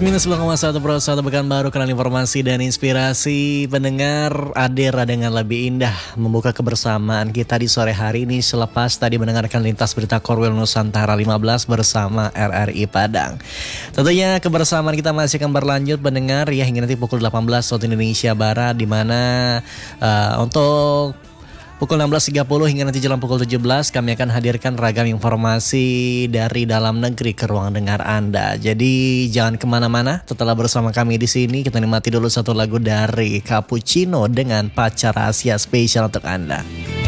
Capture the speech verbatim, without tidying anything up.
Plus minus sembilan koma satu Pro satu pekan baru, kenal informasi dan inspirasi pendengar. Adera dengan lebih indah membuka kebersamaan kita di sore hari ini selepas tadi mendengarkan lintas berita Korwil Nusantara lima belas bersama R R I Padang. Tentunya kebersamaan kita masih akan berlanjut pendengar ya hingga nanti pukul delapan belas waktu Indonesia Barat, di mana uh, untuk pukul enam belas tiga puluh hingga nanti jelang pukul tujuh belas kami akan hadirkan ragam informasi dari dalam negeri ke ruang dengar Anda. Jadi jangan kemana-mana, tetaplah bersama kami di sini. Kita nikmati dulu satu lagu dari Cappuccino dengan Pacar Rahasia spesial untuk Anda.